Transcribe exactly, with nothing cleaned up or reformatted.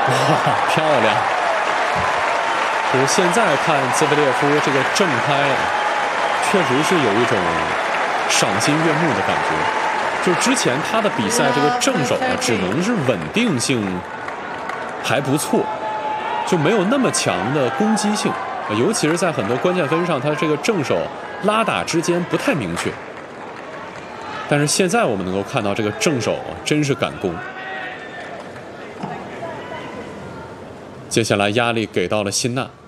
哇，漂亮！就是现在看兹维列夫这个正拍，确实是有一种赏心悦目的感觉。就是之前他的比赛这个正手啊，只能是稳定性还不错，就没有那么强的攻击性，尤其是在很多关键分上，他这个正手拉打之间不太明确。但是现在我们能够看到这个正手啊，真是敢攻。接下来压力给到了辛纳。